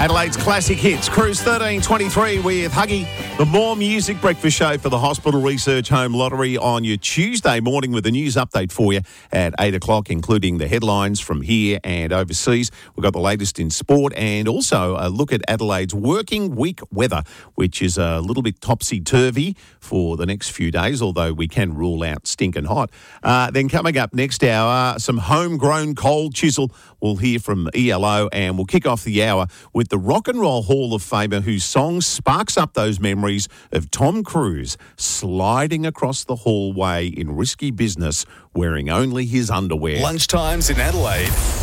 Adelaide's classic hits. Cruise 1323 with Huggy. The More Music Breakfast Show for the Hospital Research Home Lottery on your Tuesday morning with a news update for you at 8 o'clock, including the headlines from here and overseas. We've got the latest in sport and also a look at Adelaide's working week weather, which is a little bit topsy-turvy for the next few days, although we can rule out stinking hot. Then coming up next hour, some homegrown cold chisel. We'll hear from ELO and we'll kick off the hour with the Rock and Roll Hall of Famer whose song sparks up those memories of Tom Cruise sliding across the hallway in risky business wearing only his underwear. Lunchtimes in Adelaide.